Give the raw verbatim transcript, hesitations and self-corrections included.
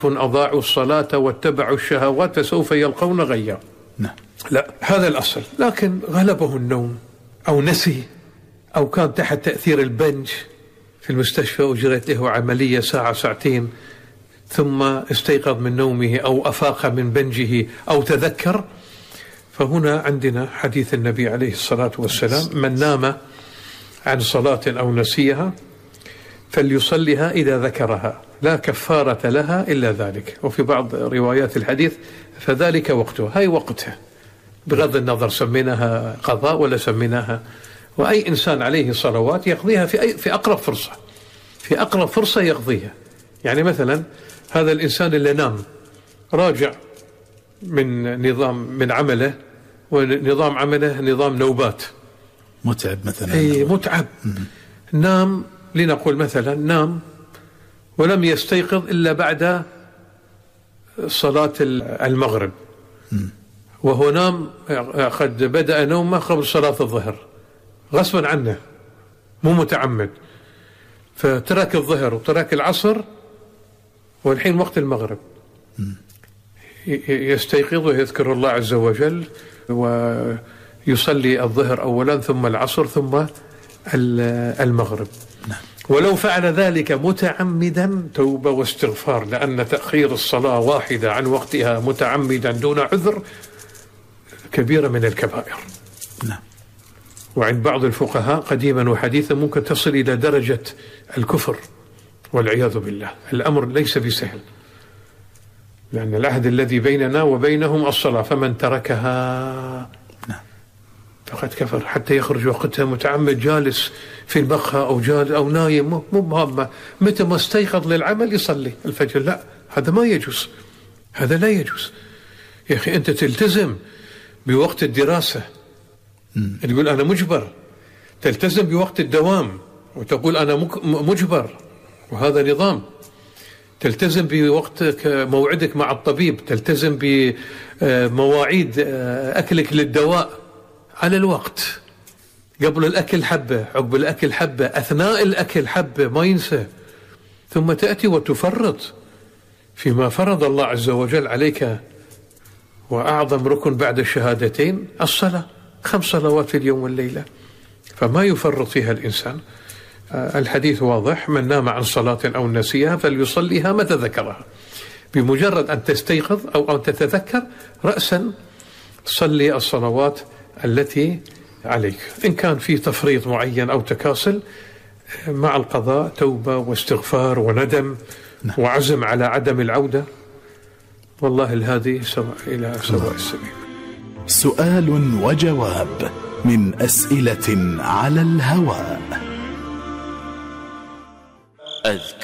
أضاعوا الصلاة واتبعوا الشهوات فسوف يلقون غيا. نعم. لا، هذا الأصل. لكن غلبه النوم أو نسي أو كان تحت تأثير البنج في المستشفى وجرت له عملية ساعة ساعتين ثم استيقظ من نومه أو أفاق من بنجه أو تذكر، فهنا عندنا حديث النبي عليه الصلاة والسلام: من نام عن صلاة أو نسيها فليصلها إذا ذكرها لا كفارة لها إلا ذلك. وفي بعض روايات الحديث فذلك وقتها، هاي وقتها، بغض النظر سميناها قضاء ولا سميناها. وأي إنسان عليه صلوات يقضيها في أي في أقرب فرصة، في أقرب فرصة يقضيها. يعني مثلا هذا الإنسان اللي نام راجع من نظام من عمله، ونظام عمله نظام نوبات متعب مثلا. أي متعب. نام، لنقول مثلا نام ولم يستيقظ إلا بعد صلاة المغرب، وهو نام قد بدأ نومه قبل صلاة الظهر غصبا عنه، مو متعمد، فترك الظهر وترك العصر والحين وقت المغرب. يستيقظ ويذكر الله عز وجل ويصلي الظهر أولا ثم العصر ثم المغرب. ولو فعل ذلك متعمدا توبة واستغفار، لأن تأخير الصلاة واحدة عن وقتها متعمدا دون عذر كبيرة من الكبائر. نعم. وعند بعض الفقهاء قديما وحديثا ممكن تصل إلى درجة الكفر والعياذ بالله. الأمر ليس بسهل، لأن العهد الذي بيننا وبينهم الصلاة، فمن تركها فقد كفر حتى يخرج وقتها متعمد، جالس في المقهى أو جالس أو نايم، مو مهمة، متى ما استيقظ للعمل يصلي الفجر. لا، هذا ما يجوز، هذا لا يجوز. يا أخي أنت تلتزم بوقت الدراسة، تقول أنا مجبر، تلتزم بوقت الدوام وتقول أنا مجبر، وهذا نظام. تلتزم بوقتك، موعدك مع الطبيب، تلتزم بمواعيد أكلك للدواء على الوقت، قبل الأكل حبة، عقب الأكل حبة، أثناء الأكل حبة، ما ينسى. ثم تأتي وتفرط فيما فرض الله عز وجل عليك، وأعظم ركن بعد الشهادتين الصلاة، خمس صلوات في اليوم والليلة، فما يفرط فيها الإنسان. الحديث واضح: من نام عن صلاة أو نسيها فليصليها متى ذكرها. بمجرد أن تستيقظ أو أن تتذكر رأسا صلي الصلوات التي عليك. إن كان في تفريط معين أو تكاسل، مع القضاء توبة واستغفار وندم وعزم على عدم العودة، والله الهادي سواء إلى سواء السبيل. سؤال وجواب من أسئلة على الهواء.